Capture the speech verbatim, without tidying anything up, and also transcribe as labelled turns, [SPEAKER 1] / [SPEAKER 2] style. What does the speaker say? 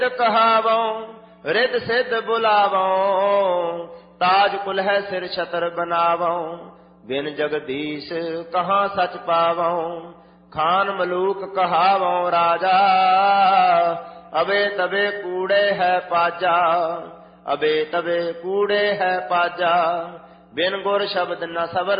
[SPEAKER 1] ਕਹਾਵਉ ਰਿਦ ਸਿੱਧ ਬੁਲਾਵਉ, ਤਾਜ ਕੁਲ ਹੈ ਸਿਰ ਛਤਰ ਬਨਾਵਉ। ਬਿਨ ਜਗਦੀਸ਼ ਕਹਾਂ ਸਚ ਪਾਵਉ, ਖਾਨ ਮਲੂਕ ਕਹਾਵਉ ਰਾਜਾ। ਅਬੇ ਤਬੇ ਕੂੜੇ ਹੈ ਪਾਜਾ, ਅਬੇ ਤਬੇ ਕੂੜੇ ਹੈ ਪਾਜਾ। ਬਿਨ ਗੁਰ ਸ਼ਬਦ ਨ ਸਬਰ